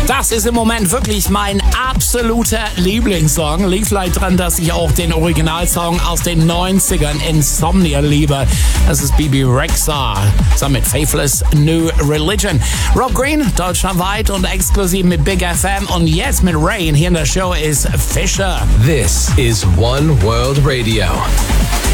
Das ist im Moment wirklich mein absoluter Lieblingssong. Liegt vielleicht dran, dass ich auch den Originalsong aus den 90ern Insomnia liebe. Das ist Bebe Rexha zusammen mit Faithless New Religion. Rob Green, deutschlandweit und exklusiv mit Big FM. Und jetzt mit Rain hier in der Show ist Fisher. This is One World Radio.